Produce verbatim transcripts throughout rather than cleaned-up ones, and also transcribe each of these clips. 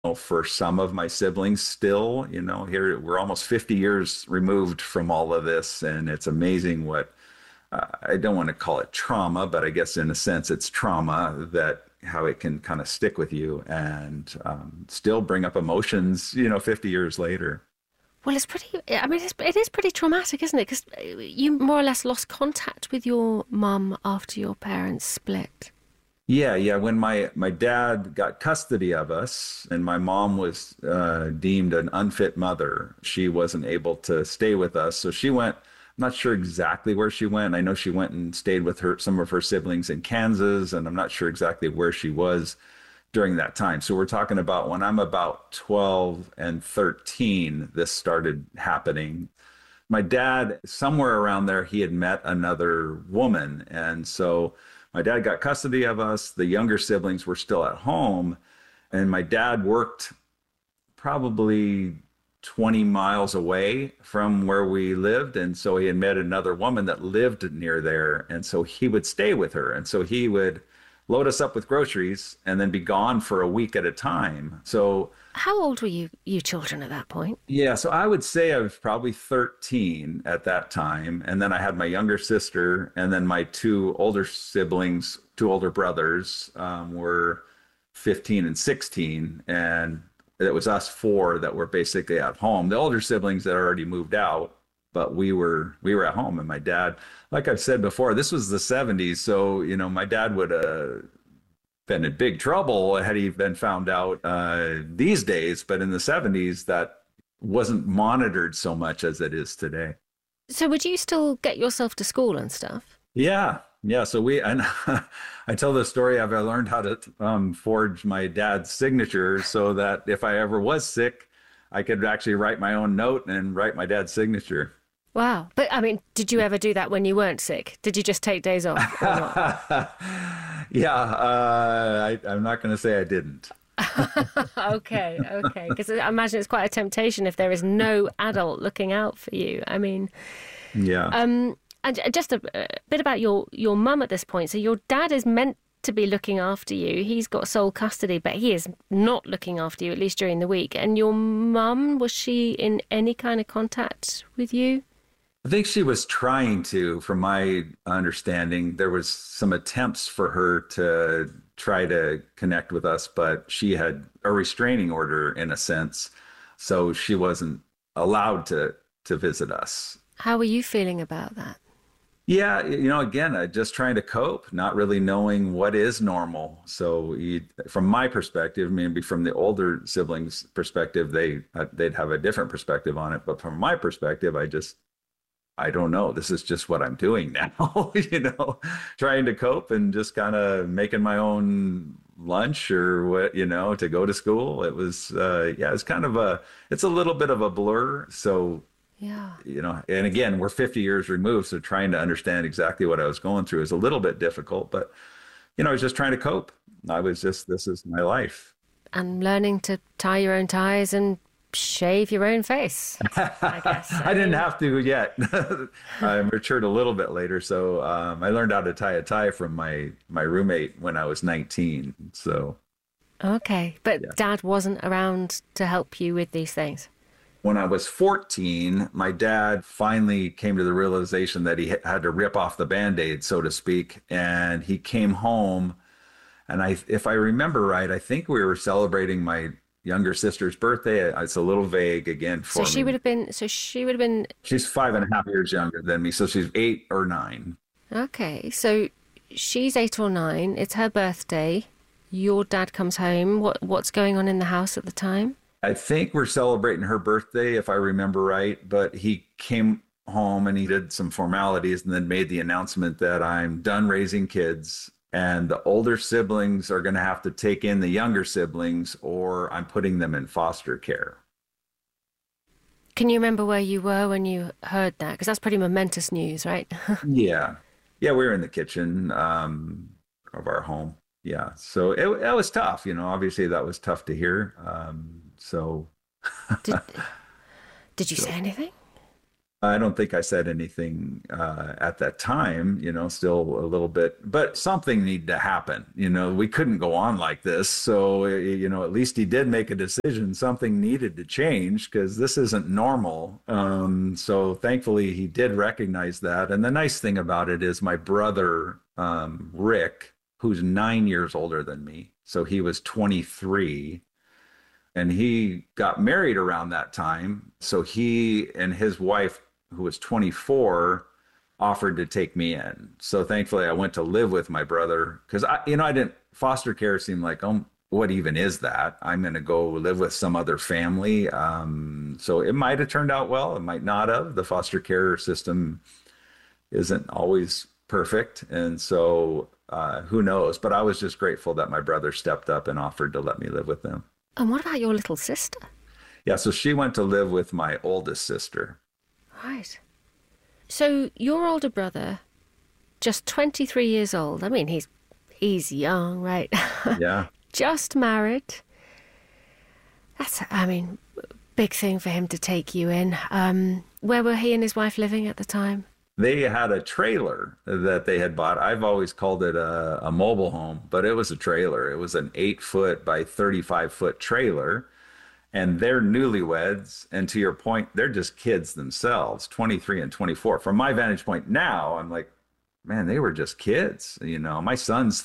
for some of my siblings still, you know, here we're almost fifty years removed from all of this. And it's amazing what uh, I don't want to call it trauma, but I guess in a sense it's trauma that how it can kind of stick with you and um, still bring up emotions, you know, fifty years later. Well, it's pretty, I mean, it's, it is pretty traumatic, isn't it? Because you more or less lost contact with your mum after your parents split. Yeah, yeah. When my my dad got custody of us, and my mom was uh, deemed an unfit mother, she wasn't able to stay with us. So she went. I'm not sure exactly where she went. I know she went and stayed with her some of her siblings in Kansas, and I'm not sure exactly where she was during that time. So we're talking about when I'm about twelve and thirteen, this started happening. My dad, somewhere around there, he had met another woman, and so my dad got custody of us. The younger siblings were still at home, and my dad worked probably twenty miles away from where we lived. And so he had met another woman that lived near there. And so he would stay with her. And so he would load us up with groceries and then be gone for a week at a time. So, How old were you, you children at that point? yeah, so I would say I was probably thirteen at that time. And then I had my younger sister, and then my two older siblings, two older brothers, um, were fifteen and sixteen. And it was us four that were basically at home. The older siblings that already moved out, but we were we were at home. And my dad, like I've said before, this was the seventies. So, you know, my dad would have been in big trouble had he been found out uh, these days. But in the seventies, that wasn't monitored so much as it is today. So would you still get yourself to school and stuff? Yeah. Yeah. So we, and I tell the story of I learned how to um, forge my dad's signature so that if I ever was sick, I could actually write my own note and write my dad's signature. Wow. But I mean, did you ever do that when you weren't sick? Did you just take days off or not? Yeah. Uh, I, I'm not going to say I didn't. Okay, okay. Because I imagine it's quite a temptation if there is no adult looking out for you. I mean, Yeah. um, and just a, a bit about your your mum at this point. So your dad is meant to be looking after you. He's got sole custody, but he is not looking after you, at least during the week. And your mum, was she in any kind of contact with you? I think she was trying to, from my understanding, there was some attempts for her to try to connect with us, but she had a restraining order in a sense. So she wasn't allowed to to visit us. How were you feeling about that? Yeah, you know, again, uh, just trying to cope, not really knowing what is normal. So, you, from my perspective, maybe from the older siblings' perspective, they uh, they'd have a different perspective on it. But from my perspective, I just I don't know. This is just what I'm doing now, you know, trying to cope and just kind of making my own lunch or what, you know, to go to school. It was, uh, yeah, it's kind of a, it's a little bit of a blur. So, Yeah. you know, and again, we're fifty years removed. So trying to understand exactly what I was going through is a little bit difficult, but, you know, I was just trying to cope. I was just, this is my life. And learning to tie your own ties and shave your own face, I guess. I didn't have to yet. I matured a little bit later, so um, I learned how to tie a tie from my my roommate when I was nineteen. So Okay, but yeah. Dad wasn't around to help you with these things. When I was fourteen, my dad finally came to the realization that he had to rip off the Band-Aid, so to speak, and he came home. And I, if I remember right, I think we were celebrating my younger sister's birthday. It's a little vague again for So me. she would have been. So she would have been. She's five and a half years younger than me, so she's eight or nine. Okay, so she's eight or nine. It's her birthday. Your dad comes home. What what's going on in the house at the time? I think we're celebrating her birthday, if I remember right, but he came home and he did some formalities and then made the announcement that I'm done raising kids and the older siblings are going to have to take in the younger siblings or I'm putting them in foster care. Can you remember where you were when you heard that? Because that's pretty momentous news, right? Yeah. Yeah, we were in the kitchen um, of our home. Yeah. So it, it was tough. You know, obviously that was tough to hear. Um, so, Did Did you so say anything? I don't think I said anything uh, at that time, you know, still a little bit, but something needed to happen. You know, we couldn't go on like this. So, you know, at least he did make a decision. Something needed to change because this isn't normal. Um, so thankfully, he did recognize that. And the nice thing about it is my brother, um, Rick, who's nine years older than me. So he was twenty-three. And he got married around that time. So he and his wife, who was twenty-four, offered to take me in. So thankfully, I went to live with my brother because I, you know, I didn't, foster care seemed like, oh, what even is that? I'm going to go live with some other family. Um, so it might have turned out well. It might not have. The foster care system isn't always perfect. And so uh, who knows? But I was just grateful that my brother stepped up and offered to let me live with them. And what about your little sister? Yeah, so she went to live with my oldest sister. Right. So your older brother, just twenty-three years old. I mean, he's he's young, right? Yeah. Just married. That's, I mean, big thing for him to take you in. Um, where were he and his wife living at the time? They had a trailer that they had bought. I've always called it a, a mobile home, but it was a trailer. It was an eight foot by thirty-five foot trailer. And they're newlyweds. And to your point, they're just kids themselves, twenty-three and twenty-four. From my vantage point now, I'm like, man, they were just kids. You know, my son's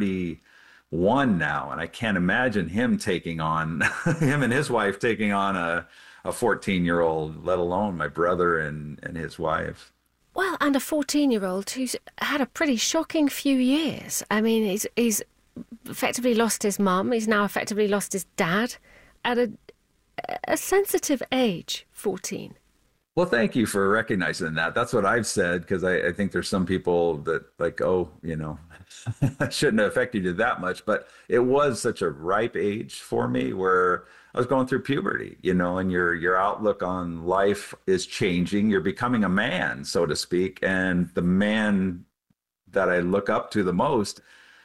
thirty-one now, and I can't imagine him taking on, him and his wife taking on a, a fourteen year old, let alone my brother and, and his wife. Well, and a fourteen-year-old who's had a pretty shocking few years. I mean, he's, he's effectively lost his mum. He's now effectively lost his dad at a, a sensitive age, fourteen. Well, thank you for recognizing that. That's what I've said, because I, I think there's some people that like, oh, you know, shouldn't have affected you that much. But it was such a ripe age for me where I was going through puberty, you know, and your your outlook on life is changing. You're becoming a man, so to speak. And the man that I look up to the most,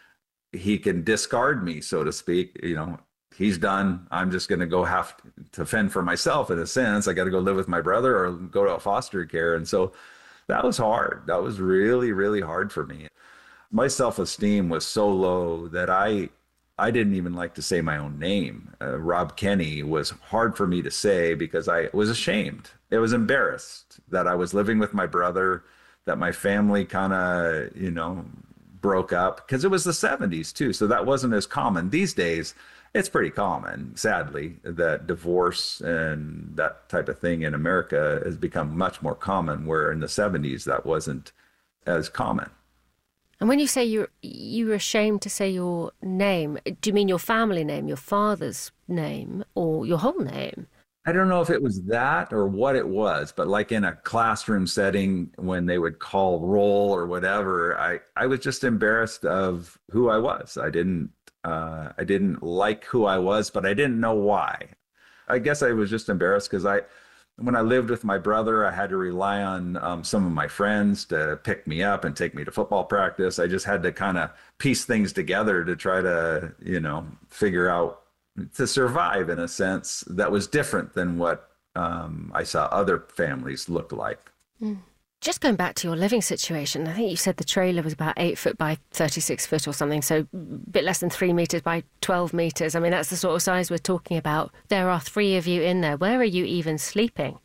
he can discard me, so to speak. You know, he's done. I'm just going to go have to fend for myself in a sense. I got to go live with my brother or go to a foster care. And so that was hard. That was really, really hard for me. My self-esteem was so low that I I didn't even like to say my own name. Uh, Rob Kenny was hard for me to say because I was ashamed. I was embarrassed that I was living with my brother, that my family kind of, you know, broke up because it was the seventies too. So that wasn't as common. These days, it's pretty common, sadly, that divorce and that type of thing in America has become much more common, where in the seventies, that wasn't as common. And when you say you you were ashamed to say your name, do you mean your family name, your father's name, or your whole name? I don't know if it was that or what it was, but like in a classroom setting when they would call roll or whatever, I, I was just embarrassed of who I was. I didn't uh, I didn't like who I was, but I didn't know why. I guess I was just embarrassed because I when I lived with my brother, I had to rely on um, some of my friends to pick me up and take me to football practice. I just had to kind of piece things together to try to, you know, figure out, to survive in a sense that was different than what um, I saw other families look like. Mm. Just going back to your living situation, I think you said the trailer was about eight foot by thirty-six foot or something, so a bit less than three metres by twelve metres. I mean, that's the sort of size we're talking about. There are three of you in there. Where are you even sleeping?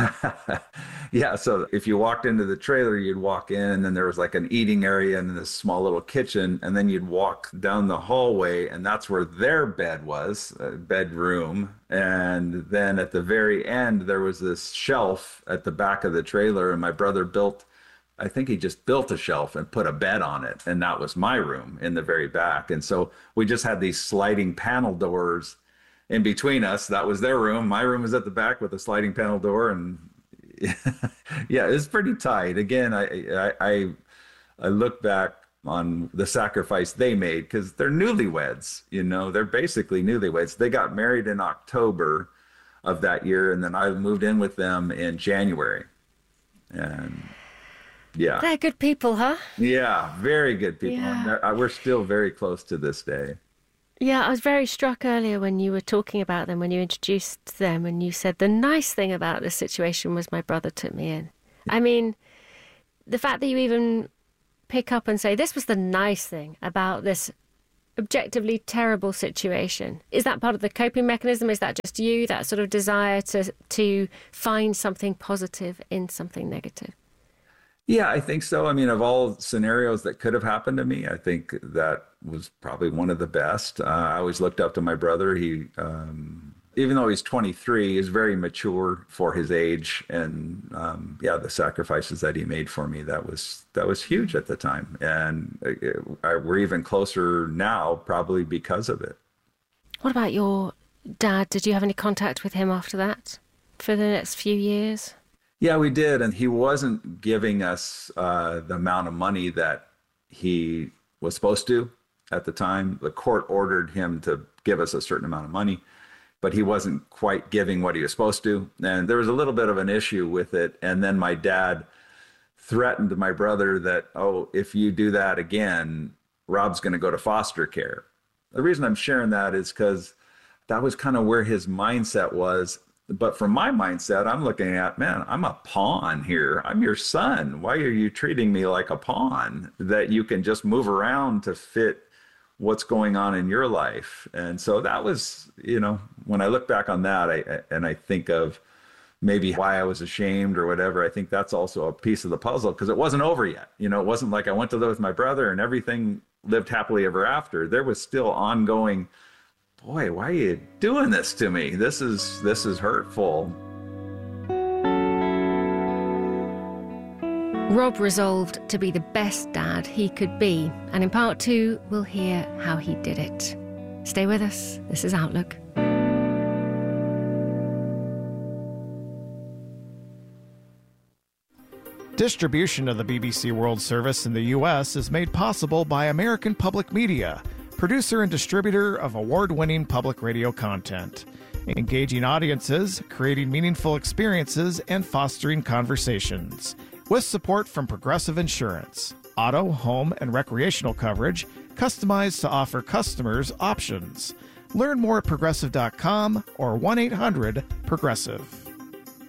Yeah, so if you walked into the trailer, you'd walk in, and then there was like an eating area and this small little kitchen, and then you'd walk down the hallway, and that's where their bed was, a bedroom. And then at the very end, there was this shelf at the back of the trailer, and my brother built, I think he just built a shelf and put a bed on it, and that was my room in the very back. And so we just had these sliding panel doors in between us. That was their room. My room was at the back with a sliding panel door, and yeah, it's pretty tight. Again, I, I I I look back on the sacrifice they made because they're newlyweds. You know, they're basically newlyweds. They got married in October of that year, and then I moved in with them in January. And yeah, they're good people, huh? Yeah, very good people. Yeah. And we're still very close to this day. Yeah, I was very struck earlier when you were talking about them, when you introduced them, and you said the nice thing about this situation was my brother took me in. I mean, the fact that you even pick up and say this was the nice thing about this objectively terrible situation, is that part of the coping mechanism? Is that just you, that sort of desire to to find something positive in something negative? Yeah, I think so. I mean, of all scenarios that could have happened to me, I think that was probably one of the best. Uh, I always looked up to my brother. He, um, even though he's twenty-three, is very mature for his age. And um, yeah, the sacrifices that he made for me, that was that was huge at the time. And it, I, we're even closer now, probably because of it. What about your dad? Did you have any contact with him after that for the next few years? Yeah, we did. And he wasn't giving us uh, the amount of money that he was supposed to at the time. The court ordered him to give us a certain amount of money, but he wasn't quite giving what he was supposed to. And there was a little bit of an issue with it. And then my dad threatened my brother that, oh, if you do that again, Rob's going to go to foster care. The reason I'm sharing that is because that was kind of where his mindset was. But from my mindset, I'm looking at, man, I'm a pawn here. I'm your son. Why are you treating me like a pawn that you can just move around to fit what's going on in your life? And so that was, you know, when I look back on that, I, and I think of maybe why I was ashamed or whatever, I think that's also a piece of the puzzle, because it wasn't over yet. You know, it wasn't like I went to live with my brother and everything lived happily ever after. There was still ongoing, boy, why are you doing this to me? This is this is hurtful. Rob resolved to be the best dad he could be, and in part two, we'll hear how he did it. Stay with us. This is Outlook. Distribution of the B B C World Service in the U S is made possible by American Public Media, producer and distributor of award-winning public radio content, engaging audiences, creating meaningful experiences, and fostering conversations. With support from Progressive Insurance, auto, home, and recreational coverage customized to offer customers options. Learn more at progressive dot com or one eight hundred progressive.